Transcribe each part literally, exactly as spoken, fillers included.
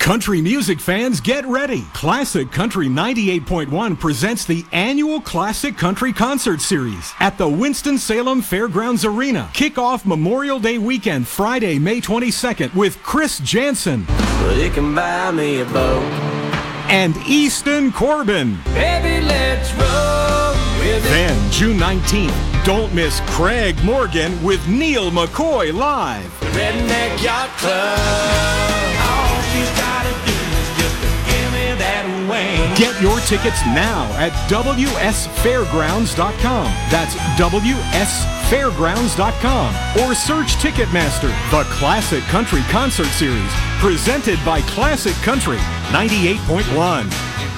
Country music fans, get ready. Classic Country ninety-eight point one presents the annual Classic Country Concert Series at the Winston-Salem Fairgrounds Arena. Kick off Memorial Day weekend, Friday, May twenty-second, with Chris Janson. But it can buy me a boat. And Easton Corbin. Baby, let's roll with it. Then, June nineteenth, don't miss Craig Morgan with Neil McCoy live. The Redneck Yacht Club. All she's gotta do is just to give me that wing. Get your tickets now at W S fairgrounds dot com. That's W S fairgrounds dot com. Or search Ticketmaster. The Classic Country Concert Series, presented by Classic Country ninety-eight point one.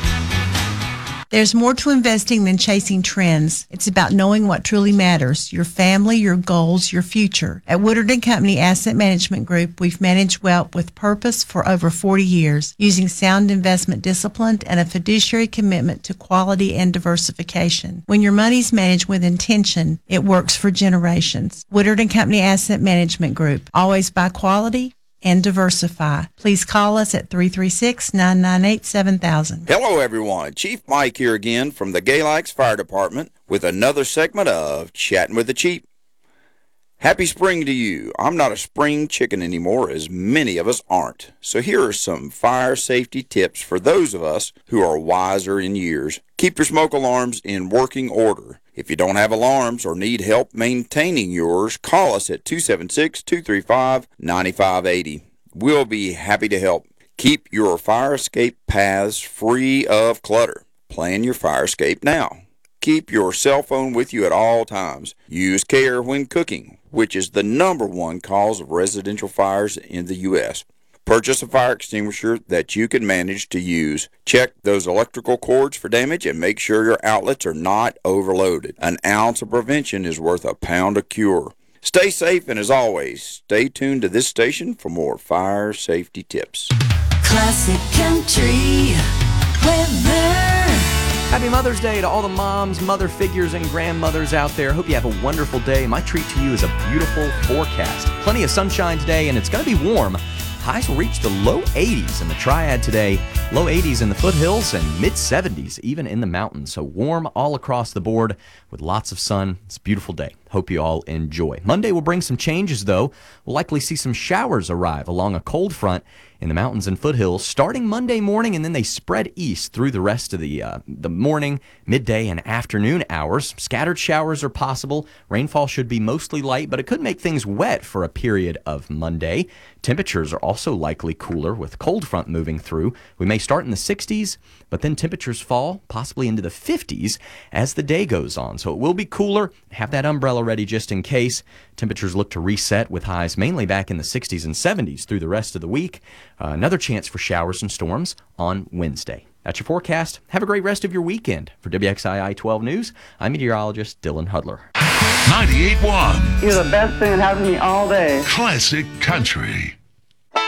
There's more to investing than chasing trends. It's about knowing what truly matters, your family, your goals, your future. At Woodard and Company Asset Management Group, we've managed wealth with purpose for over forty years, using sound investment discipline and a fiduciary commitment to quality and diversification. When your money's managed with intention, it works for generations. Woodard and Company Asset Management Group, always buy quality and diversify. Please call us at three three six, nine nine eight, seven thousand. Hello, everyone. Chief Mike here again from the Galax Fire Department with another segment of Chatting with the Chief. Happy spring to you. I'm not a spring chicken anymore, as many of us aren't. So here are some fire safety tips for those of us who are wiser in years. Keep your smoke alarms in working order. If you don't have alarms or need help maintaining yours, call us at two seven six, two three five, nine five eight zero. We'll be happy to help. Keep your fire escape paths free of clutter. Plan your fire escape now. Keep your cell phone with you at all times. Use care when cooking, which is the number one cause of residential fires in the U S Purchase a fire extinguisher that you can manage to use. Check those electrical cords for damage and make sure your outlets are not overloaded. An ounce of prevention is worth a pound of cure. Stay safe, and as always, stay tuned to this station for more fire safety tips. Classic Country Weather. Happy Mother's Day to all the moms, mother figures, and grandmothers out there. Hope you have a wonderful day. My treat to you is a beautiful forecast. Plenty of sunshine today, and it's going to be warm. Highs will reach the low eighties in the Triad today, low eighties in the foothills, and mid seventies even in the mountains. So warm all across the board with lots of sun. It's a beautiful day. Hope you all enjoy. Monday will bring some changes, though. We'll likely see some showers arrive along a cold front in the mountains and foothills starting Monday morning, and then they spread east through the rest of the uh, the morning, midday, and afternoon hours. Scattered showers are possible. Rainfall should be mostly light, but it could make things wet for a period of Monday. Temperatures are also likely cooler with cold front moving through. We may start in the sixties, but then temperatures fall possibly into the fifties as the day goes on. So it will be cooler. Have that umbrella ready just in case. Temperatures look to reset with highs mainly back in the sixties and seventies through the rest of the week. Uh, another chance for showers and storms on Wednesday. That's your forecast. Have a great rest of your weekend. For W X I I twelve News, I'm meteorologist Dylan Hudler. ninety-eight point one. You're the best thing that happened to me all day. Classic Country.